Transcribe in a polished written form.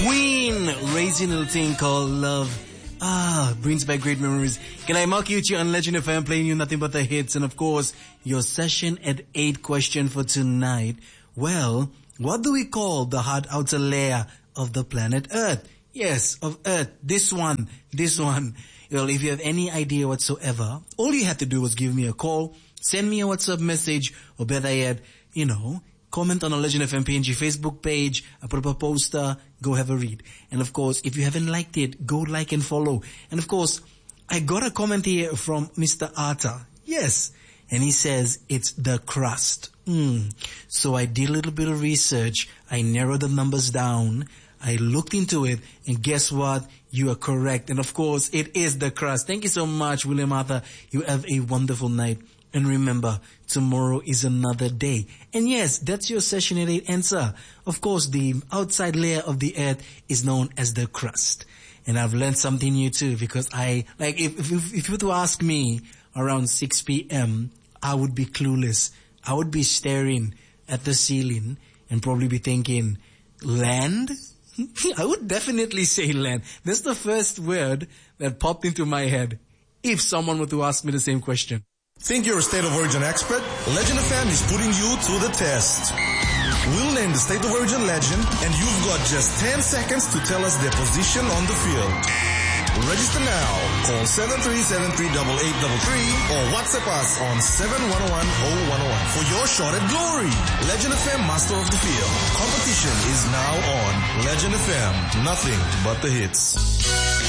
Queen, raising a little thing called Love. Brings back great memories. Can I mark you on Legend FM, playing you nothing but the hits? And of course, your session at 8 question for tonight. Well, what do we call the hard outer layer of the planet Earth? Yes, of Earth. This one. Well, if you have any idea whatsoever, all you have to do was give me a call, send me a WhatsApp message, or better yet, comment on a Legend FM PNG Facebook page. I put up a poster. Go have a read. And of course, if you haven't liked it, go like and follow. And of course, I got a comment here from Mr. Arta. Yes. And he says it's the crust. So I did a little bit of research. I narrowed the numbers down. I looked into it. And guess what? You are correct. And of course, it is the crust. Thank you so much, William Arthur. You have a wonderful night. And remember, tomorrow is another day. And yes, that's your session at 8 answer. Of course, the outside layer of the earth is known as the crust. And I've learned something new too, because if you were to ask me around 6 p.m., I would be clueless. I would be staring at the ceiling and probably be thinking, land? I would definitely say land. That's the first word that popped into my head if someone were to ask me the same question. Think you're a State of Origin expert? Legend FM is putting you to the test. We'll name the State of Origin legend, and you've got just 10 seconds to tell us their position on the field. Register now. Call 7373-8833 or WhatsApp us on 7101-0101 for your shot at glory. Legend FM Master of the Field. Competition is now on. Legend FM. Nothing but the hits.